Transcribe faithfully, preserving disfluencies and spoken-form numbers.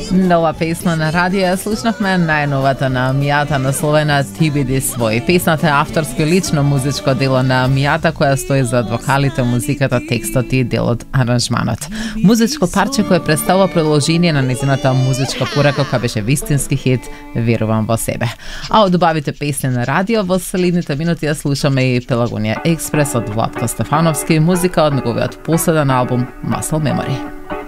Нова песна на радио ја слушнавме, најновата на Мијата насловена Ти биди свој. Песната е авторско и лично музичко дело на Мијата, која стои зад вокалите, музиката, текстот и делот аранжманот. Музичко парче кое представува продолжение на нејзината музичка порека која беше вистински хит Верувам во себе. А од убавите песни на радио во следните минути ја слушаме и Пелагонија Експрес од Владко Стефановски, музика од неговиот последен албум Muscle Memory.